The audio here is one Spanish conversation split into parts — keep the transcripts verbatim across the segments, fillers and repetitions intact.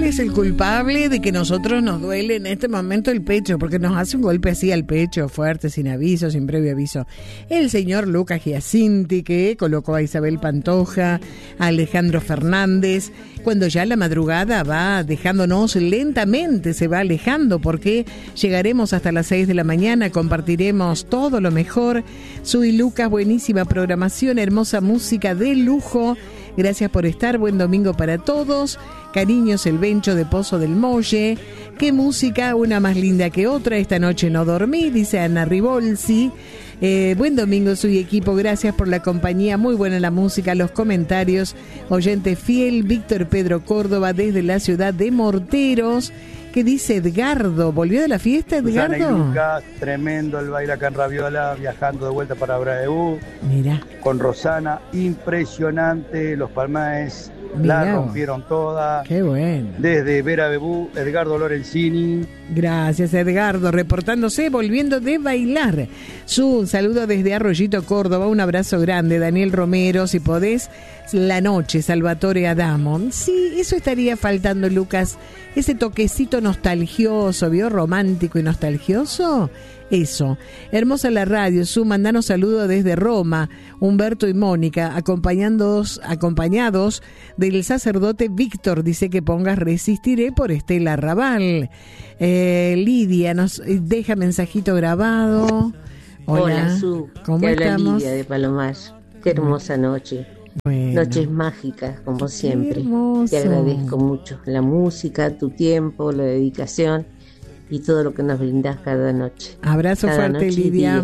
es el culpable de que nosotros nos duele en este momento el pecho? Porque nos hace un golpe así al pecho, fuerte, sin aviso, sin previo aviso. El señor Lucas Giacinti, que colocó a Isabel Pantoja, a Alejandro Fernández, cuando ya la madrugada va dejándonos lentamente, se va alejando, porque llegaremos hasta las seis de la mañana, compartiremos todo lo mejor. Soy Lucas, buenísima programación, hermosa música de lujo. Gracias por estar, buen domingo para todos. Cariños, el Bencho de Pozo del Molle. Qué música, una más linda que otra. Esta noche no dormí, dice Ana Ribolsi. Eh, buen domingo, soy equipo, gracias por la compañía. Muy buena la música, los comentarios. Oyente fiel, Víctor Pedro Córdoba, desde la ciudad de Morteros. ¿Qué dice Edgardo? ¿Volvió de la fiesta, Edgardo? Susana y Lucas, tremendo el baile acá en Raviola, viajando de vuelta para Braeú. Mira. Con Rosana, impresionante, los Palmaes la rompieron toda. Qué bueno. Desde Vera Bebú, Edgardo Lorenzini. Gracias, Edgardo, reportándose, volviendo de bailar. Su saludo desde Arroyito, Córdoba, un abrazo grande. Daniel Romero, si podés, la noche, Salvatore Adamo. Sí, eso estaría faltando, Lucas, ese toquecito nostalgioso, ¿vio? Romántico y nostalgioso. Eso. Hermosa la radio, Su, mandanos saludos desde Roma, Humberto y Mónica, acompañándoos, acompañados del sacerdote Víctor, dice que pongas Resistiré por Estela Raval. Eh, Lidia nos deja mensajito grabado. Hola, Hola Su, ¿cómo te habla estamos? Lidia de Palomar. Qué hermosa noche. Bueno. Noches mágicas, como siempre. Hermoso. Te agradezco mucho la música, tu tiempo, la dedicación y todo lo que nos brindas cada noche. Abrazo cada fuerte, noche Lidia.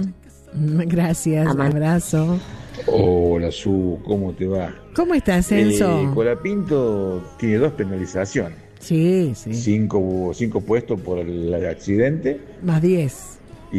Gracias, Amar. abrazo. Hola, Su, ¿cómo te va? ¿Cómo estás, Enzo? Eh, Colapinto tiene dos penalizaciones. Sí, sí. Cinco, cinco puestos por el accidente Más diez.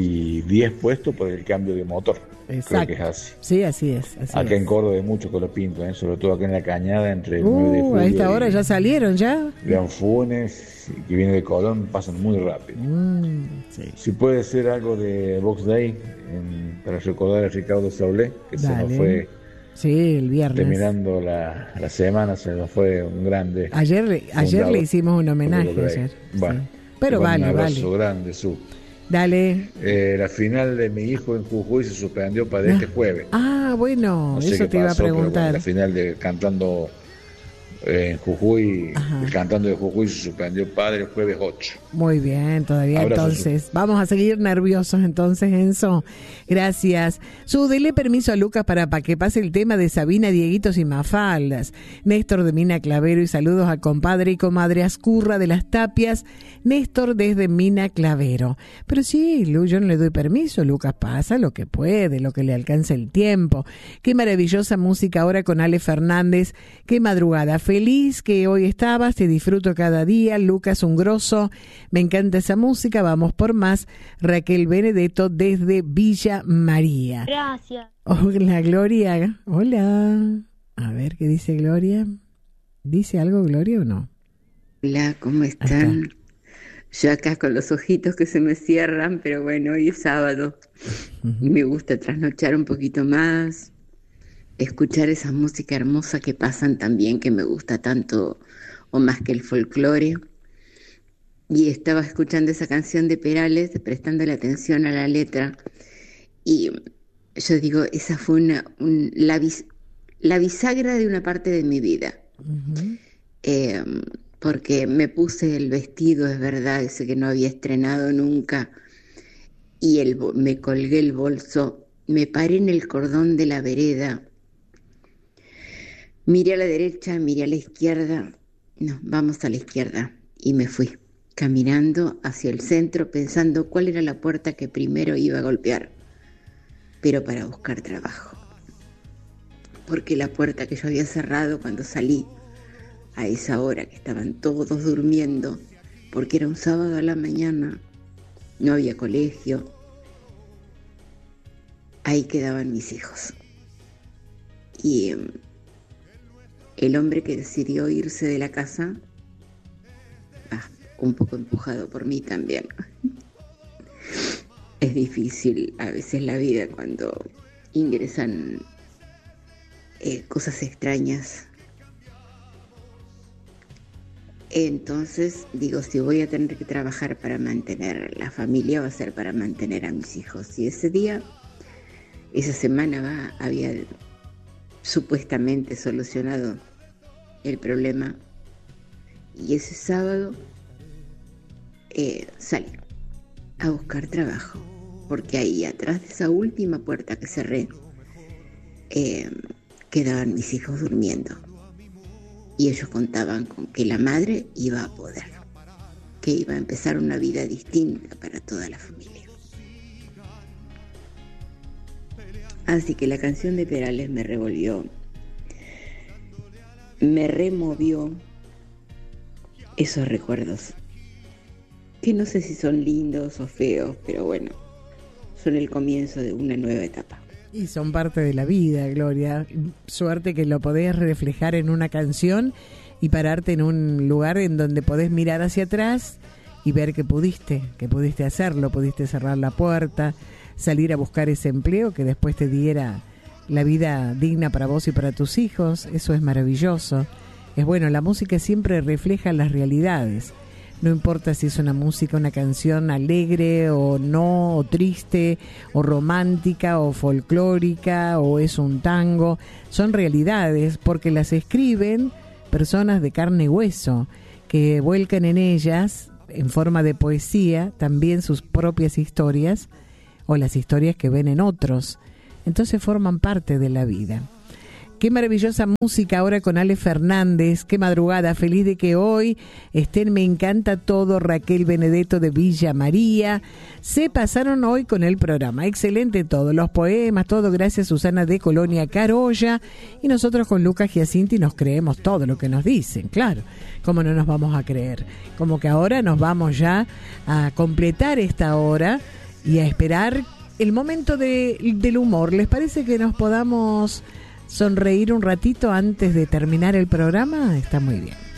y diez puestos por el cambio de motor. Exacto. Creo que es así. Sí, así es. Así Acá es. en Córdoba hay mucho Colapinto, ¿eh? Sobre todo acá en la Cañada, entre el nueve de Uh, julio a esta y hora ya salieron, ¿ya? León Funes, que viene de Colón, pasan muy rápido. Mm, sí. Si puede ser algo de Box Day en- para recordar a Ricardo Saulé, que se Dale. nos fue Sí, el viernes. terminando la, la semana, se nos fue un grande. Ayer, le- ayer fundador, le hicimos un homenaje. por lo que Ayer. Bueno, Sí. Pero te mando vale, un abrazo vale. grande, Su. Dale. Eh, la final de mi hijo en Jujuy se suspendió para este jueves. Ah, bueno, No sé eso qué te iba a pasó, pero bueno, preguntar. la final de cantando eh, en Jujuy, Ajá. el cantando de Jujuy se suspendió para el jueves ocho. Muy bien, todavía Abrazo, entonces. Vamos a seguir nerviosos entonces, Enzo. Gracias. Su, dele permiso a Lucas para, para que pase el tema de Sabina, Dieguitos y Mafaldas. Néstor de Mina Clavero y saludos a compadre y comadre Ascurra de las Tapias. Néstor desde Mina Clavero. Pero sí, Lu, yo no le doy permiso. Lucas pasa lo que puede, lo que le alcance el tiempo. Qué maravillosa música ahora con Ale Fernández. Qué madrugada. Feliz que hoy estabas, te disfruto cada día. Lucas, un grosso. Me encanta esa música. Vamos por más. Raquel Benedetto desde Villa María. Gracias. Hola, Gloria. Hola. A ver, ¿qué dice Gloria? ¿Dice algo Gloria o no? Hola, ¿cómo están? Yo acá con los ojitos que se me cierran, pero bueno, hoy es sábado y me gusta trasnochar un poquito más, escuchar esa música hermosa que pasan también, que me gusta tanto o más que el folclore. Y estaba escuchando esa canción de Perales, prestándole atención a la letra, y yo digo, esa fue una, un, la, bis, la bisagra de una parte de mi vida. Uh-huh. Eh, porque me puse el vestido, es verdad, ese que no había estrenado nunca, y el, me colgué el bolso, me paré en el cordón de la vereda, miré a la derecha, miré a la izquierda, no, vamos a la izquierda, y me fui, caminando hacia el centro, pensando cuál era la puerta que primero iba a golpear, pero para buscar trabajo, porque la puerta que yo había cerrado cuando salí, a esa hora que estaban todos durmiendo, porque era un sábado a la mañana, no había colegio, ahí quedaban mis hijos. Y eh, el hombre que decidió irse de la casa, ah, un poco empujado por mí también. Es difícil a veces la vida cuando ingresan eh, cosas extrañas. Entonces digo, si voy a tener que trabajar para mantener la familia, va a ser para mantener a mis hijos. Y ese día, esa semana va, había supuestamente solucionado el problema. Y ese sábado eh, salí a buscar trabajo, porque ahí atrás de esa última puerta que cerré, eh, quedaban mis hijos durmiendo. Y ellos contaban con que la madre iba a poder, que iba a empezar una vida distinta para toda la familia. Así que la canción de Perales me revolvió, me removió esos recuerdos, que no sé si son lindos o feos, pero bueno, son el comienzo de una nueva etapa. Y son parte de la vida, Gloria. Suerte que lo podés reflejar en una canción y pararte en un lugar en donde podés mirar hacia atrás y ver que pudiste, que pudiste hacerlo, pudiste cerrar la puerta, salir a buscar ese empleo que después te diera la vida digna para vos y para tus hijos. Eso es maravilloso. Es bueno, la música siempre refleja las realidades. No importa si es una música, una canción alegre o no, o triste, o romántica, o folclórica, o es un tango. Son realidades porque las escriben personas de carne y hueso, que vuelcan en ellas, en forma de poesía, también sus propias historias, o las historias que ven en otros. Entonces forman parte de la vida. Qué maravillosa música ahora con Ale Fernández, qué madrugada, feliz de que hoy estén Me Encanta Todo, Raquel Benedetto de Villa María, se pasaron hoy con el programa, excelente todo, los poemas, todo, gracias Susana de Colonia Carolla, y nosotros con Lucas Giacinti nos creemos todo lo que nos dicen, claro, cómo no nos vamos a creer, como que ahora nos vamos ya a completar esta hora y a esperar el momento de, del humor. ¿Les parece que nos podamos sonreír un ratito antes de terminar el programa? Está muy bien.